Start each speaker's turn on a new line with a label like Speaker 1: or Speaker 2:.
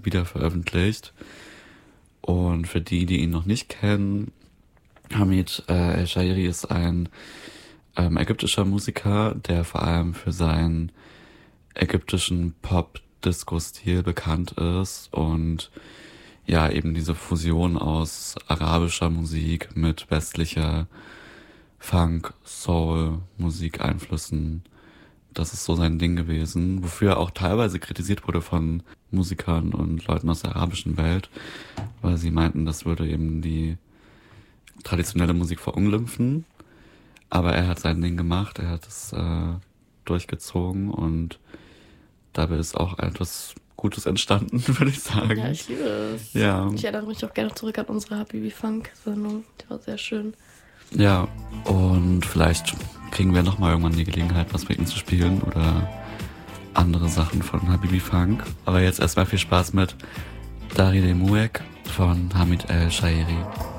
Speaker 1: wieder veröffentlicht. Und für die ihn noch nicht kennen, Hamid El-Shairi ist ein ägyptischer Musiker, der vor allem für seinen ägyptischen Pop-Disco-Stil bekannt ist und ja, eben diese Fusion aus arabischer Musik mit westlicher Funk, Soul, Musikeinflüssen. Das ist so sein Ding gewesen, wofür er auch teilweise kritisiert wurde von Musikern und Leuten aus der arabischen Welt, weil sie meinten, das würde eben die traditionelle Musik verunglimpfen. Aber er hat sein Ding gemacht, er hat es durchgezogen und dabei ist auch etwas Gutes entstanden, würde ich sagen.
Speaker 2: Ja, ich liebe es.
Speaker 1: Ja.
Speaker 2: Ich erinnere mich auch gerne zurück an unsere Habibi Funk-Sendung. Die war sehr schön.
Speaker 1: Ja, und vielleicht kriegen wir nochmal irgendwann die Gelegenheit, was mit ihm zu spielen oder andere Sachen von Habibi Funk. Aber jetzt erstmal viel Spaß mit Dari de Mouek von Hamid El-Shairi.